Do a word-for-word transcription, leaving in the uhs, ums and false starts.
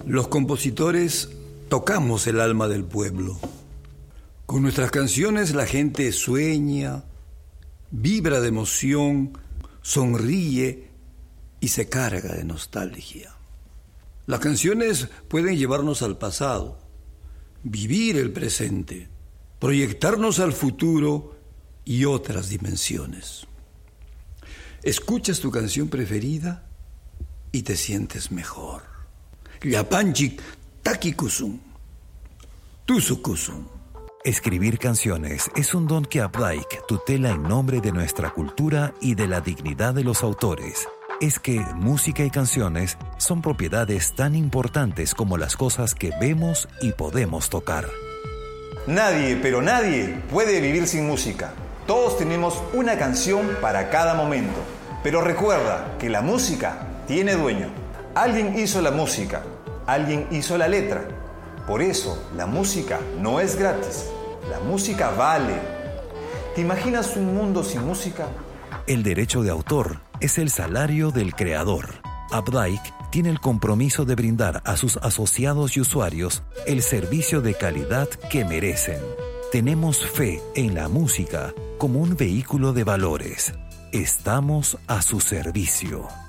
Los compositores tocamos el alma del pueblo. Con nuestras canciones la gente sueña, vibra de emoción, sonríe y se carga de nostalgia. Las canciones pueden llevarnos al pasado, vivir el presente, proyectarnos al futuro y otras dimensiones. Escuchas tu canción preferida y te sientes mejor. Llapanchik takikusun, tusukusun. Escribir canciones es un don que Abdaik tutela en nombre de nuestra cultura y de la dignidad de los autores. Es que música y canciones son propiedades tan importantes como las cosas que vemos y podemos tocar. Nadie, pero nadie puede vivir sin música. Todos tenemos una canción para cada momento. Pero recuerda que la música tiene dueño. Alguien hizo la música, alguien hizo la letra. Por eso, la música no es gratis. La música vale. ¿Te imaginas un mundo sin música? El derecho de autor es el salario del creador. Abdaik tiene el compromiso de brindar a sus asociados y usuarios el servicio de calidad que merecen. Tenemos fe en la música como un vehículo de valores. Estamos a su servicio.